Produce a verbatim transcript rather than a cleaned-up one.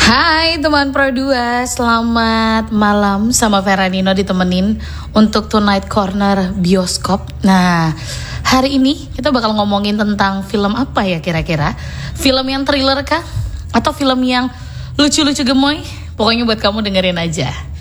Hai teman Pro dua, selamat malam sama Vera Nino ditemenin untuk Tonight Corner Bioskop. Nah, hari ini kita bakal ngomongin tentang film apa ya kira-kira? Film yang thriller kah? Atau film yang lucu-lucu gemoy? Pokoknya buat kamu dengerin aja.